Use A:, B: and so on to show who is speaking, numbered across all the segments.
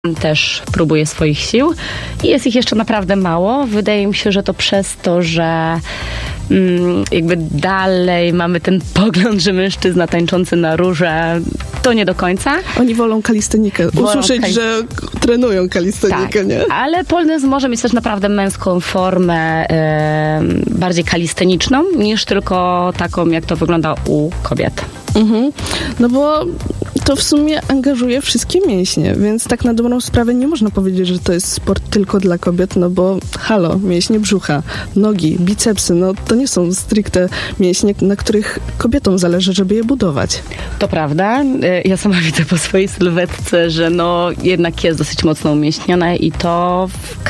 A: też próbuje swoich sił i jest ich jeszcze naprawdę mało. Wydaje mi się, że to przez to, że jakby dalej mamy ten pogląd, że mężczyzna tańczący na róże to nie do końca.
B: Oni wolą kalistenikę. Usłyszeć, że trenują kalistenikę,
A: tak,
B: nie?
A: Ale pole dance może mieć też naprawdę męską formę, bardziej kalisteniczną, niż tylko taką, jak to wygląda u kobiet.
B: Mhm. No bo to w sumie angażuje wszystkie mięśnie, więc tak na dobrą sprawę nie można powiedzieć, że to jest sport tylko dla kobiet, no bo halo, mięśnie brzucha, nogi, bicepsy, no to nie są stricte mięśnie, na których kobietom zależy, żeby je budować.
A: To prawda. Ja sama widzę po swojej sylwetce, że no jednak jest dosyć mocno umięśniona i to w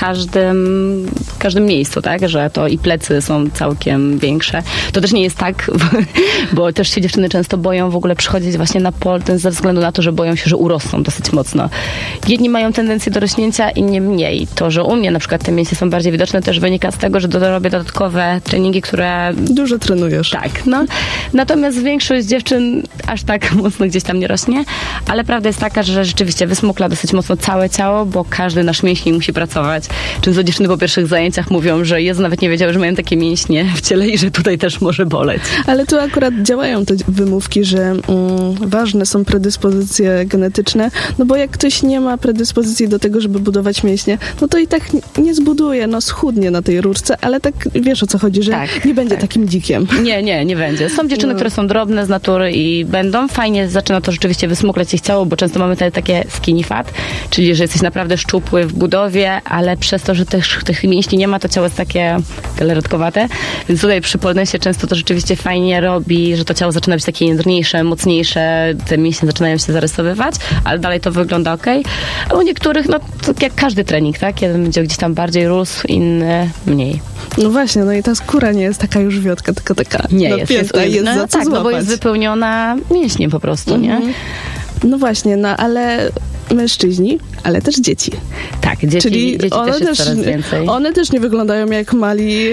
A: każdym miejscu, tak, że to i plecy są całkiem większe. To też nie jest tak, bo też się dziewczyny często boją w ogóle przychodzić właśnie na pole dance ze względu na to, że boją się, że urosną dosyć mocno. Jedni mają tendencję do rośnięcia, inni mniej. To, że u mnie na przykład te mięśnie są bardziej widoczne, też wynika z tego, że robię dodatkowe treningi, które...
B: Dużo trenujesz.
A: Tak, no. Natomiast większość dziewczyn aż tak mocno gdzieś tam nie rośnie, ale prawda jest taka, że rzeczywiście wysmukla dosyć mocno całe ciało, bo każdy nasz mięsień musi pracować. Często dziewczyny po pierwszych zajęciach mówią, że Jezu, nawet nie wiedziały, że mają takie mięśnie w ciele i że tutaj też może boleć.
B: Ale tu akurat działają te wymówki, że ważne są predyspozycje genetyczne, no bo jak ktoś nie ma predyspozycji do tego, żeby budować mięśnie, no to i tak nie zbuduje, no schudnie na tej rurce, ale tak wiesz o co chodzi, że nie będzie takim dzikiem.
A: Nie będzie. Są dziewczyny, które są drobne z natury i będą. Fajnie zaczyna to rzeczywiście wysmuklać ich ciało, bo często mamy takie skinny fat, czyli że jesteś naprawdę szczupły w budowie, ale przez to, że tych mięśni nie ma, to ciało jest takie galaretkowate, więc tutaj przy pole dance często to rzeczywiście fajnie robi, że to ciało zaczyna być takie jędrniejsze, mocniejsze, te mięśnie zaczynają się zarysowywać, ale dalej to wygląda okej. A u niektórych, no to jak każdy trening, tak? Jeden będzie gdzieś tam bardziej rósł, inny mniej.
B: No właśnie, no i ta skóra nie jest taka już wiotka, tylko taka
A: nie
B: napięta, jest za co
A: tak,
B: złapać.
A: No bo jest wypełniona mięśniem po prostu, nie?
B: No właśnie, no ale mężczyźni, ale też dzieci.
A: Tak, dzieci
B: one
A: też jest coraz więcej.
B: One też nie wyglądają jak mali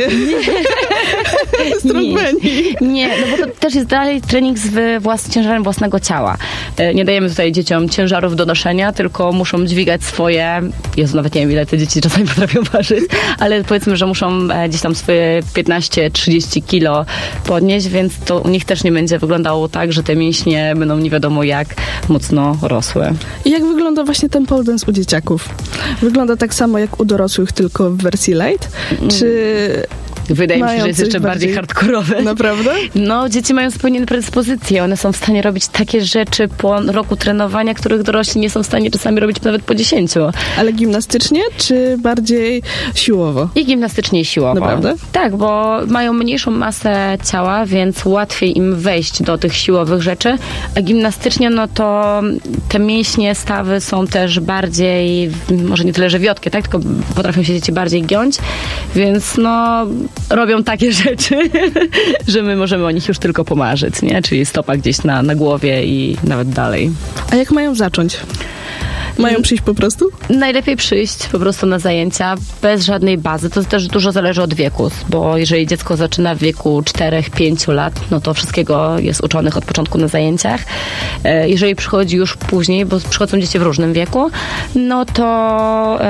B: strongmeni.
A: Nie, no bo to też jest dalej trening z ciężarem własnego ciała. Nie dajemy tutaj dzieciom ciężarów do noszenia, tylko muszą dźwigać swoje, Jezu, nawet nie wiem, ile te dzieci czasami potrafią ważyć, ale powiedzmy, że muszą gdzieś tam swoje 15-30 kilo podnieść, więc to u nich też nie będzie wyglądało tak, że te mięśnie będą nie wiadomo jak mocno rosłe.
B: I jak wygląda właśnie ten pole dance u dzieciaków? Wygląda tak samo jak u dorosłych, tylko w wersji light? Czy
A: wydaje mi się, że jest jeszcze bardziej hardkorowe.
B: Naprawdę?
A: No, dzieci mają zupełnie inne predyspozycje. One są w stanie robić takie rzeczy po roku trenowania, których dorośli nie są w stanie czasami robić nawet po 10.
B: Ale gimnastycznie, czy bardziej siłowo?
A: I gimnastycznie, i siłowo.
B: Naprawdę?
A: Tak, bo mają mniejszą masę ciała, więc łatwiej im wejść do tych siłowych rzeczy, a gimnastycznie, no to te mięśnie, stawy są też bardziej, może nie tyle, że wiotkie, tak, tylko potrafią się dzieci bardziej giąć, więc no robią takie rzeczy, że my możemy o nich już tylko pomarzyć, nie? Czyli stopa gdzieś na głowie i nawet dalej.
B: A jak mają zacząć? Mają przyjść po prostu?
A: Najlepiej przyjść po prostu na zajęcia bez żadnej bazy. To też dużo zależy od wieku, bo jeżeli dziecko zaczyna w wieku 4-5 lat, no to wszystkiego jest uczonych od początku na zajęciach. Jeżeli przychodzi już później, bo przychodzą dzieci w różnym wieku, no to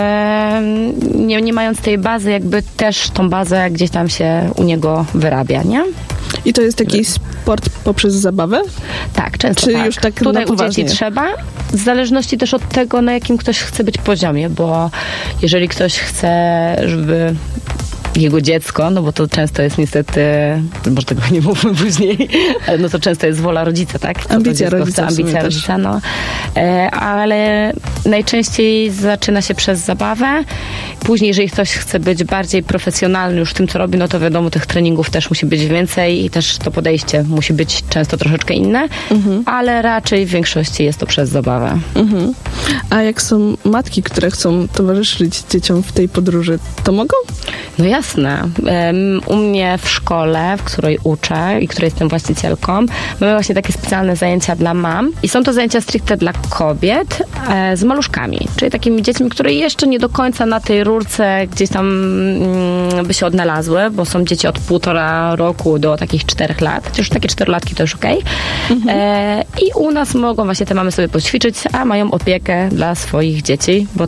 A: nie mając tej bazy, jakby też tą bazę gdzieś tam się u niego wyrabia, nie?
B: I to jest taki sport poprzez zabawę?
A: Tak, często
B: czy
A: tak.
B: Już tak
A: tutaj
B: u
A: dzieci trzeba, w zależności też od tego, na jakim ktoś chce być poziomie, bo jeżeli ktoś chce, żeby jego dziecko, no bo to często jest niestety, może tego nie mówmy później, ale no to często jest wola rodzica, tak?
B: Ambicja rodzica,
A: no. Ale najczęściej zaczyna się przez zabawę. Później, jeżeli ktoś chce być bardziej profesjonalny już w tym, co robi, no to wiadomo, tych treningów też musi być więcej i też to podejście musi być często troszeczkę inne, ale raczej w większości jest to przez zabawę.
B: A jak są matki, które chcą towarzyszyć dzieciom w tej podróży, to mogą?
A: No Jasne. U mnie w szkole, w której uczę i której jestem właścicielką, mamy właśnie takie specjalne zajęcia dla mam i są to zajęcia stricte dla kobiet z maluszkami, czyli takimi dziećmi, które jeszcze nie do końca na tej rurce gdzieś tam by się odnalazły, bo są dzieci od 1,5 roku do takich 4 lat. Chociaż takie 4-latki to już okej. I u nas mogą właśnie te mamy sobie poćwiczyć, a mają opiekę dla swoich dzieci, bo